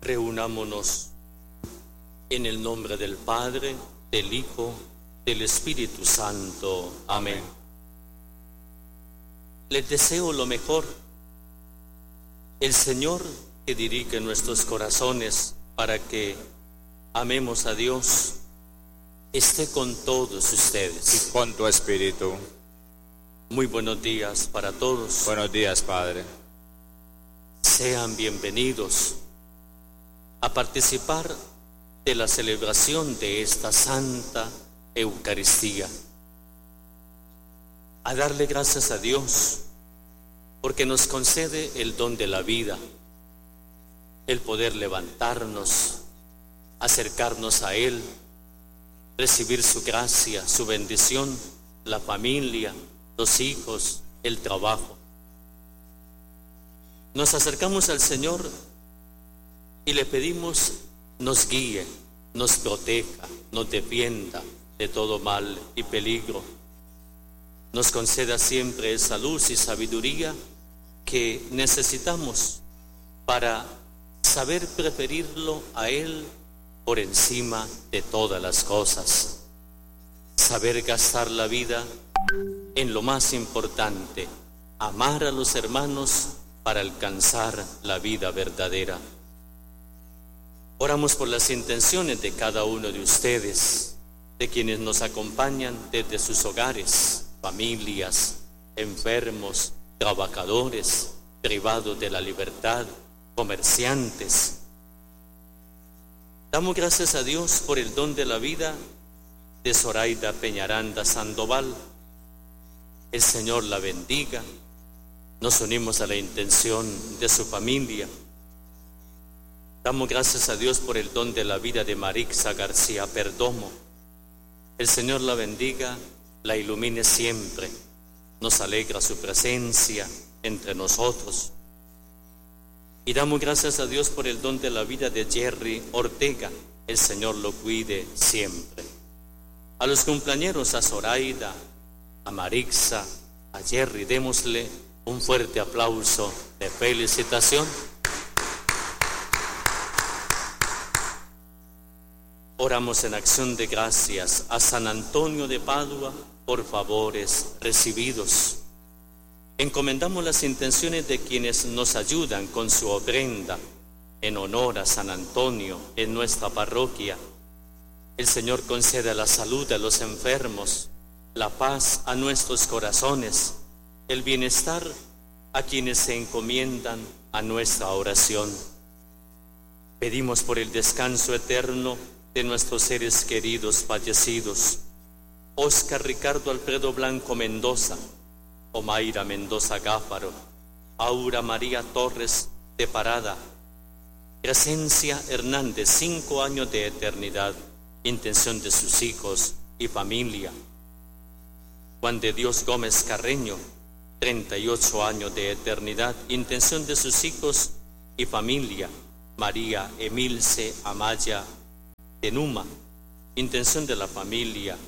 Reunámonos en el nombre del Padre, del Hijo, del Espíritu Santo. Amén. Les deseo lo mejor. El Señor que dirige nuestros corazones para que amemos a Dios esté con todos ustedes. Y con tu espíritu. Muy buenos días para todos. Buenos días, Padre. Sean bienvenidos a participar de la celebración de esta Santa Eucaristía. A darle gracias a Dios porque nos concede el don de la vida, el poder levantarnos, acercarnos a Él, recibir su gracia, su bendición, la familia, los hijos, el trabajo. Nos acercamos al Señor y le pedimos nos guíe, nos proteja, nos defienda de todo mal y peligro. Nos conceda siempre esa luz y sabiduría que necesitamos para saber preferirlo a Él por encima de todas las cosas. Saber gastar la vida en lo más importante, amar a los hermanos para alcanzar la vida verdadera. Oramos por las intenciones de cada uno de ustedes, de quienes nos acompañan desde sus hogares, familias, enfermos, trabajadores, privados de la libertad, comerciantes. Damos gracias a Dios por el don de la vida de Zoraida Peñaranda Sandoval. El Señor la bendiga. Nos unimos a la intención de su familia. Damos gracias a Dios por el don de la vida de Marixa García Perdomo. El Señor la bendiga, la ilumine siempre. Nos alegra su presencia entre nosotros. Y damos gracias a Dios por el don de la vida de Jerry Ortega. El Señor lo cuide siempre. A los cumpleañeros, a Zoraida, a Marixa, a Jerry, démosle un fuerte aplauso de felicitación. Oramos en acción de gracias a San Antonio de Padua por favores recibidos. Encomendamos las intenciones de quienes nos ayudan con su ofrenda en honor a San Antonio en nuestra parroquia. El Señor conceda la salud a los enfermos, la paz a nuestros corazones, el bienestar a quienes se encomiendan a nuestra oración. Pedimos por el descanso eterno de nuestros seres queridos fallecidos, Óscar Ricardo Alfredo Blanco Mendoza, Omaira Mendoza Gáfaro, Aura María Torres de Parada, Crescencia Hernández, 5 años de eternidad, intención de sus hijos y familia. Juan de Dios Gómez Carreño, 38 años de eternidad, intención de sus hijos y familia. María Emilce Amaya de Numa, intención de la familia.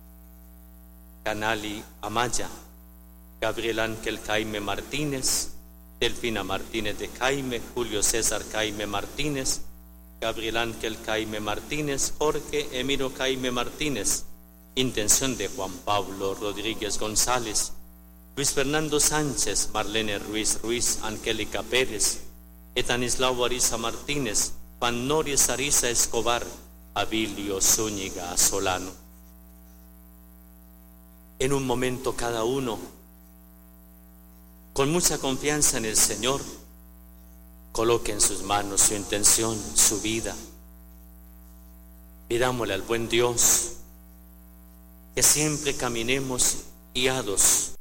Canali Amaya, Gabriel Ángel Jaime Martínez, Delfina Martínez de Jaime, Julio César Jaime Martínez, Gabriel Ángel Jaime Martínez, Jorge Emiro Jaime Martínez, intención de Juan Pablo Rodríguez González, Luis Fernando Sánchez, Marlene Ruiz Ruiz, Angélica Pérez, Etanislao Ariza Martínez, Juan Noris Ariza Escobar, Abilio Zúñiga Solano. En un momento cada uno, con mucha confianza en el Señor, coloque en sus manos su intención, su vida. Pidámosle al buen Dios que siempre caminemos guiados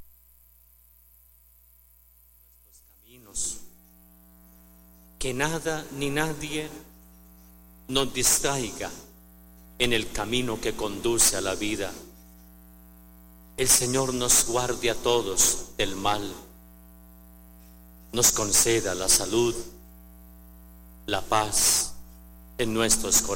en nuestros caminos, que nada ni nadie nos distraiga en el camino que conduce a la vida. El Señor nos guarde a todos del mal, nos conceda la salud, la paz en nuestros corazones.